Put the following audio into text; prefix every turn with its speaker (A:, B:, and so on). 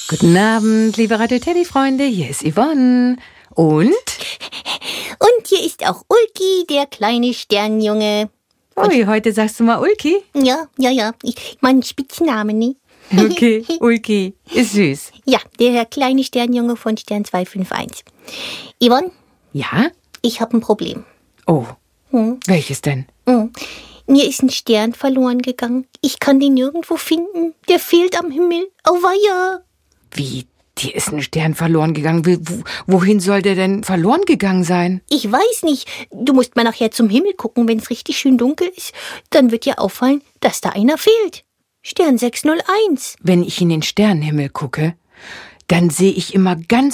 A: Guten Abend, liebe Radio-Teddy-Freunde, hier ist Yvonne. Und
B: hier ist auch Ulki, der kleine Sternjunge.
A: ui, heute sagst du mal Ulki?
B: Ja. Mein Spitzname, ne?
A: Okay, Ulki, ist süß.
B: Ja, der kleine Sternjunge von Stern 251. Yvonne,
A: Ja?
B: ich habe ein Problem.
A: Oh, welches denn?
B: Mir ist ein Stern verloren gegangen. Ich kann den nirgendwo finden. Der fehlt am Himmel. Auweia.
A: Wie, dir ist ein Stern verloren gegangen? Wohin soll der denn verloren gegangen sein?
B: Ich weiß nicht. Du musst mal nachher zum Himmel gucken, wenn es richtig schön dunkel ist. Dann wird dir auffallen, dass da einer fehlt. Stern 601.
A: Wenn ich in den Sternenhimmel gucke, dann sehe ich immer ganz